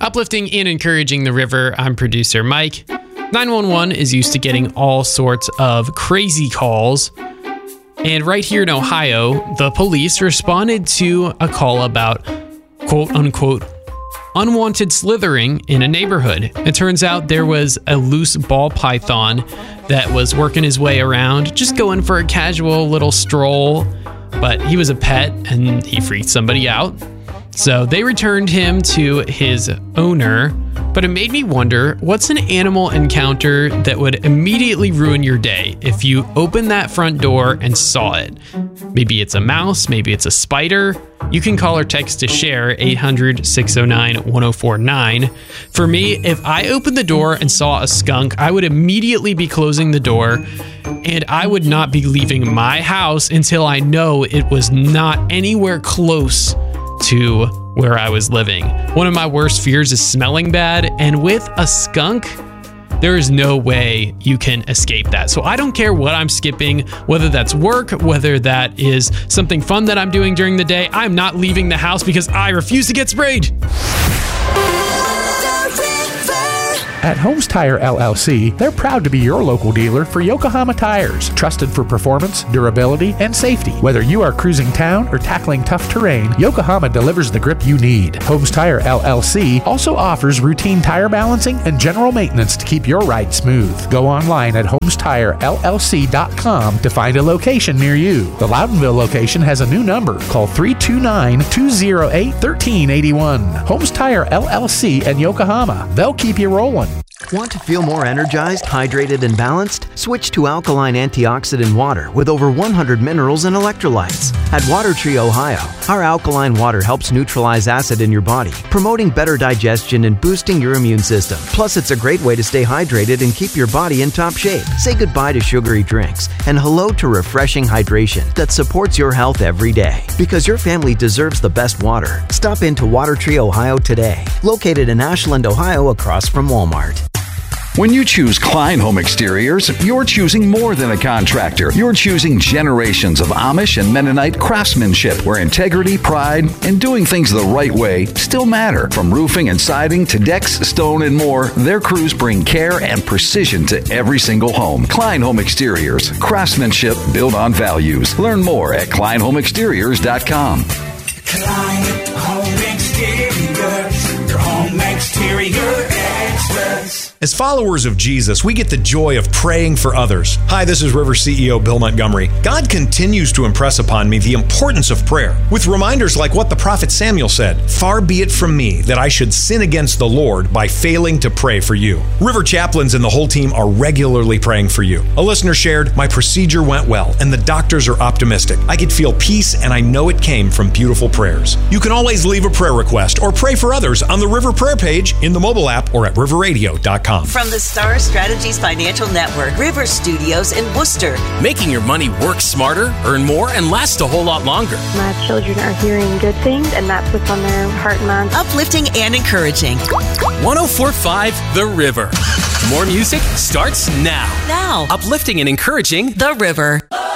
Uplifting and encouraging the river, I'm producer Mike. 911 is used to getting all sorts of crazy calls. And right here in Ohio, the police responded to a call about quote-unquote unwanted slithering in a neighborhood. It turns out there was a loose ball python that was working his way around, just going for a casual little stroll. But he was a pet and he freaked somebody out. So they returned him to his owner, but it made me wonder, what's an animal encounter that would immediately ruin your day if you opened that front door and saw it? Maybe it's a mouse, maybe it's a spider. You can call or text to share 800-609-1049. For me, if I opened the door and saw a skunk, I would immediately be closing the door and I would not be leaving my house until I know it was not anywhere close to where I was living. One of my worst fears is smelling bad, and with a skunk, there is no way you can escape that. So I don't care what I'm skipping, whether that's work, whether that is something fun that I'm doing during the day. I'm not leaving the house because I refuse to get sprayed. At Holmes Tire LLC, they're proud to be your local dealer for Yokohama tires, trusted for performance, durability, and safety. Whether you are cruising town or tackling tough terrain, Yokohama delivers the grip you need. Holmes Tire LLC also offers routine tire balancing and general maintenance to keep your ride smooth. Go online at HolmesTireLLC.com to find a location near you. The Loudonville location has a new number. Call 329-208-1381. Holmes Tire LLC in Yokohama. They'll keep you rolling. Want to feel more energized, hydrated, and balanced? Switch to alkaline antioxidant water with over 100 minerals and electrolytes. At Water Tree, Ohio, our alkaline water helps neutralize acid in your body, promoting better digestion and boosting your immune system. Plus, it's a great way to stay hydrated and keep your body in top shape. Say goodbye to sugary drinks and hello to refreshing hydration that supports your health every day. Because your family deserves the best water. Stop into Water Tree, Ohio today. Located in Ashland, Ohio, across from Walmart. When you choose Klein Home Exteriors, you're choosing more than a contractor. You're choosing generations of Amish and Mennonite craftsmanship where integrity, pride, and doing things the right way still matter. From roofing and siding to decks, stone, and more, their crews bring care and precision to every single home. Klein Home Exteriors. Craftsmanship built on values. Learn more at KleinHomeExteriors.com. Klein Home Exteriors. Your home exterior experts. As followers of Jesus, we get the joy of praying for others. Hi, this is River CEO Bill Montgomery. God continues to impress upon me the importance of prayer, with reminders like what the prophet Samuel said, "Far be it from me that I should sin against the Lord by failing to pray for you." River chaplains and the whole team are regularly praying for you. A listener shared, "My procedure went well, and the doctors are optimistic. I could feel peace, and I know it came from beautiful prayers." You can always leave a prayer request or pray for others on the River Prayer page, in the mobile app, or at riverradio.com. From the Star Strategies Financial Network, River Studios in Worcester. Making your money work smarter, earn more, and last a whole lot longer. My children are hearing good things, and that's what's on their heart and mind. Uplifting and encouraging. 104.5 The River. More music starts now. Now. Uplifting and encouraging The River.